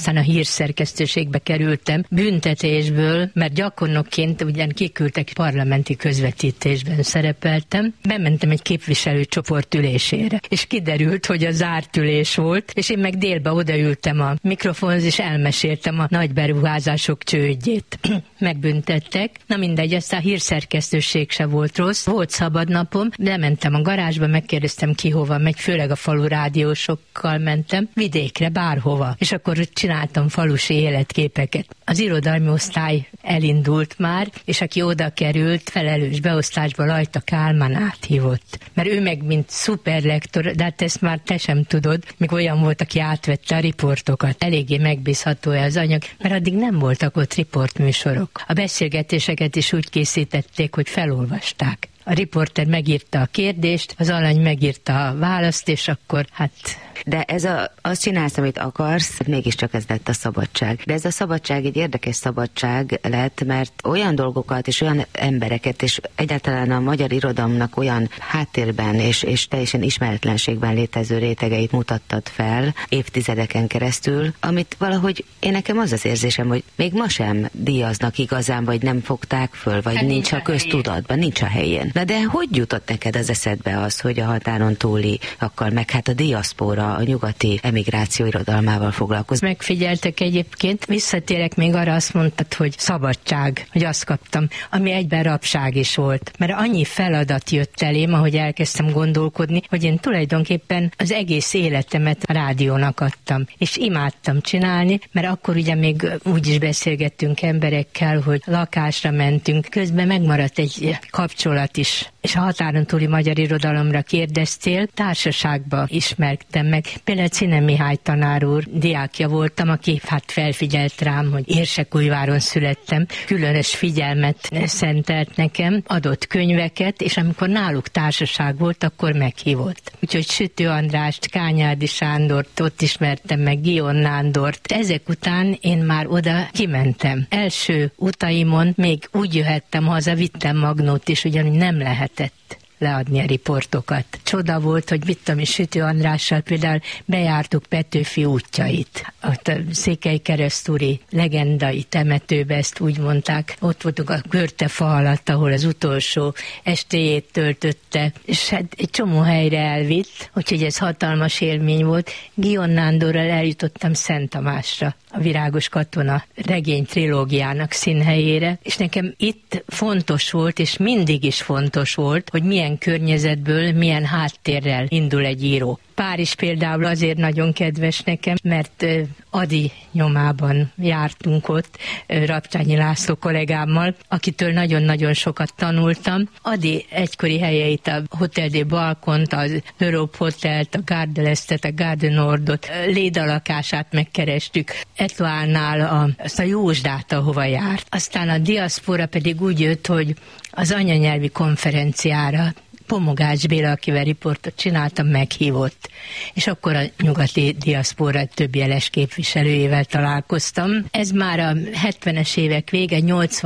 aztán a hírszerkesztőségbe kerültem büntetésből, mert gyakornokként ugyan kiküldtek, parlamenti közvetítésben szerepeltem. Bementem egy képviselőcsoport ülésére, és kiderült, hogy a zárt ülés volt, és én meg délbe odaültem a mikrofonhoz, és elmeséltem a nagy beruházások csődjét. Megbüntettek. Na mindegy, aztán a hírszerkesztőség se volt rossz. Volt szabad napom, lementem a garázsba, megkérdeztem ki hova megy, főleg a falu rádiósokkal mentem, vidékre, bárhova. És akkor csináltam falusi életképeket. Az irodalmi osztály elindult már, és aki oda került, felelős beosztásba Lajta Kálmán áthívott. Mert ő meg, mint szuperlektor, de hát ezt már te sem tudod, még olyan volt, aki átvette a riportokat. Eléggé megbízható az anyag, mert addig nem voltak ott riportműsorok. A beszélgetéseket is úgy készítették, hogy felolvasták. A riporter megírta a kérdést, az alany megírta a választ, és akkor hát... De azt csinálsz, amit akarsz, mégiscsak ez lett a szabadság. De ez a szabadság egy érdekes szabadság lett, mert olyan dolgokat és olyan embereket, és egyáltalán a magyar irodalomnak olyan háttérben és teljesen ismeretlenségben létező rétegeit mutattad fel évtizedeken keresztül, amit valahogy nekem az érzésem, hogy még ma sem díjaznak igazán, vagy nem fogták föl, vagy hát nincs a köztudatban, nincs a helyén. Na de hogy jutott neked az eszedbe az, hogy a határon túliakkal, meg hát a diaszpóra, a nyugati emigráció irodalmával foglalkozni? Megfigyeltek egyébként, visszatérek még arra, azt mondtad, hogy szabadság, hogy azt kaptam, ami egyben rabság is volt. Mert annyi feladat jött elém, ahogy elkezdtem gondolkodni, hogy én tulajdonképpen az egész életemet a rádiónak adtam. És imádtam csinálni, mert akkor ugye még úgy is beszélgettünk emberekkel, hogy lakásra mentünk, közben megmaradt egy kapcsolat is. És a határon túli magyar irodalomra kérdeztél, társaságba ismertem meg. Például Czine Mihály tanár úr diákja voltam, aki hát felfigyelt rám, hogy Érsekújváron születtem, különös figyelmet szentelt nekem, adott könyveket, és amikor náluk társaság volt, akkor meghívott. Úgyhogy Sütő Andrást, Kányádi Sándort, ott ismertem meg, Gion Nándort. Ezek után én már oda kimentem. Első utaimon még úgy jöhettem haza, vittem magnót is, ugyanúgy nem lehetett leadni a riportokat. Csoda volt, hogy mit tudom, Sütő Andrással például bejártuk Petőfi útjait. Ott a Székelykeresztúri legendai temetőbe, ezt úgy mondták. Ott voltunk a Körtefa alatt, ahol az utolsó estéjét töltötte, és hát egy csomó helyre elvitt, úgyhogy ez hatalmas élmény volt. Gion Nándorral eljutottam Szent Tamásra, a Virágos katona regény trilógiának színhelyére, és nekem itt fontos volt, és mindig is fontos volt, hogy milyen környezetből, milyen háttérrel indul egy író. Párizs például azért nagyon kedves nekem, mert Ady nyomában jártunk ott, Rapcsányi László kollégámmal, akitől nagyon-nagyon sokat tanultam. Ady egykori helyeit, a Hotel des Balcont, az Europe Hotelt, a Gare de l'Estet, a Gare du Nordot, Léda lakását megkerestük, Etoile-nál azt a Jósdát, ahova járt. Aztán a diaszpora pedig úgy jött, hogy az anyanyelvi konferenciára Pomogács Béla, akivel riportot csináltam, meghívott. És akkor a nyugati diaszpora több jeles képviselőjével találkoztam. Ez már a 70-es évek vége,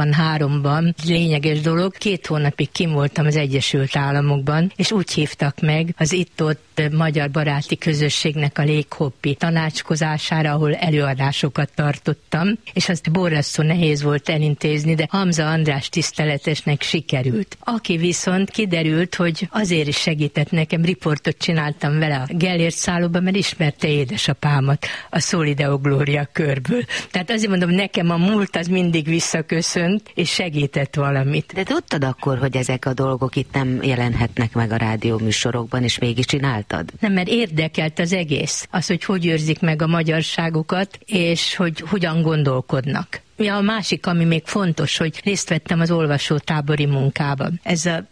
83-ban lényeges dolog. 2 hónapig kim voltam az Egyesült Államokban, és úgy hívtak meg az itt-ott magyar baráti közösségnek a léghoppi tanácskozására, ahol előadásokat tartottam, és azt borzasztó nehéz volt elintézni, de Hamza András tiszteletesnek sikerült. Aki viszont kiderült, hogy azért is segített nekem, riportot csináltam vele a Gellért szállóban, mert ismerte édesapámat a Solideo Gloria körből. Tehát azért mondom, nekem a múlt az mindig visszaköszönt, és segített valamit. De tudtad akkor, hogy ezek a dolgok itt nem jelenhetnek meg a rádióműsorokban, és mégis csináltad? Nem, mert érdekelt az egész. Az, hogy őrzik meg a magyarságokat, és hogy hogyan gondolkodnak. Ja, a másik, ami még fontos, hogy részt vettem az olvasótábori munkában. Ez a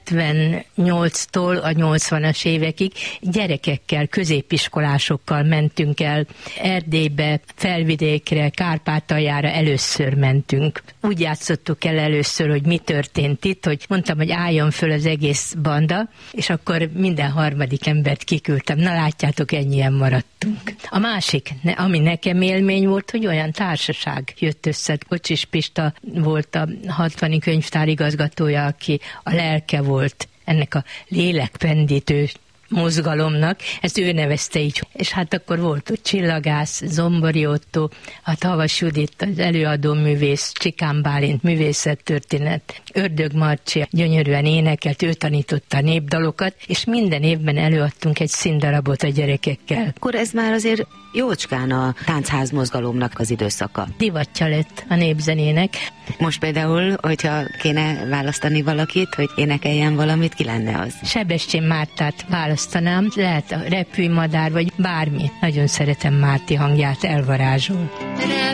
78-tól a 80-as évekig gyerekekkel, középiskolásokkal mentünk el Erdélybe, Felvidékre, Kárpátaljára először mentünk. Úgy játszottuk el először, hogy mi történt itt, hogy mondtam, hogy álljon föl az egész banda, és akkor minden harmadik embert kiküldtem. Na látjátok, ennyien maradtunk. A másik, ami nekem élmény volt, hogy olyan társaság jött össze. Kocsis Pista volt a 60. könyvtár igazgatója, aki a lelke volt ennek a lélekpendítő mozgalomnak, ezt ő nevezte így. És hát akkor volt ott Csillagász, Zombori Ottó, a Tavas Judit, az előadó művész, Csikán Bálint, művészettörténet, Ördög Marcsi gyönyörűen énekelt, ő tanította a népdalokat, és minden évben előadtunk egy színdarabot a gyerekekkel. Akkor ez már azért jócskán a táncház mozgalomnak az időszaka. Divatja lett a népzenének. Most például, hogyha kéne választani valakit, hogy énekeljen valamit, ki lenne az? Sebestyén Mártát választanám, lehet a Repülj madár, vagy bármi. Nagyon szeretem Márti hangját, elvarázsol.